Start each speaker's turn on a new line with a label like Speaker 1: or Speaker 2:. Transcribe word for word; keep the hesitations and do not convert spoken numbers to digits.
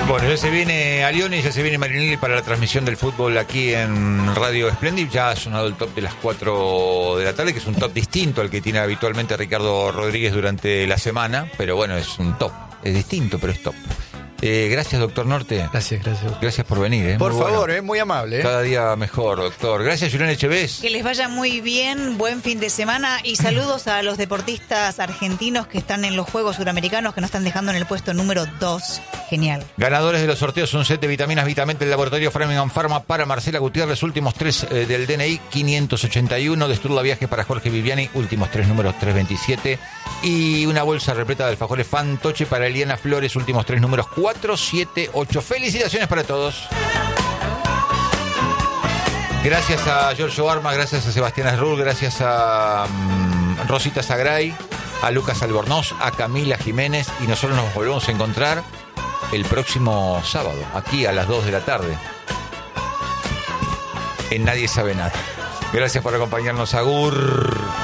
Speaker 1: Bueno, ya se viene Alione y ya se viene Marinelli para la transmisión del fútbol aquí en Radio Splendid. Ya ha sonado el top de las cuatro de la tarde, que es un top distinto al que tiene habitualmente Ricardo Rodríguez durante la semana. Pero bueno, es un top. Es distinto, pero es top. Eh, gracias, doctor Norte.
Speaker 2: Gracias, gracias.
Speaker 1: Gracias por venir. ¿eh?
Speaker 3: Por
Speaker 1: muy
Speaker 3: favor,
Speaker 1: bueno.
Speaker 3: es muy amable. ¿eh?
Speaker 1: Cada día mejor, doctor. Gracias, Julián Echeves.
Speaker 4: Que les vaya muy bien, buen fin de semana y saludos a los deportistas argentinos que están en los Juegos Suramericanos, que nos están dejando en el puesto número dos. Genial.
Speaker 1: Ganadores de los sorteos, un set de vitaminas Vitamente del laboratorio Framingham Pharma para Marcela Gutiérrez, últimos tres eh, del D N I quinientos ochenta y uno, de Sturla Viajes para Jorge Viviani, últimos tres números trescientos veintisiete, y una bolsa repleta de alfajores Fantoche para Eliana Flores, últimos tres números cuatro siete ocho. Felicitaciones para todos. Gracias a Giorgio Armas, gracias a Sebastián Asrul, gracias a um, Rosita Sagray, a Lucas Albornoz, a Camila Jiménez, y nosotros nos volvemos a encontrar el próximo sábado, aquí a las dos de la tarde, en Nadie Sabe Nada. Gracias por acompañarnos, agur.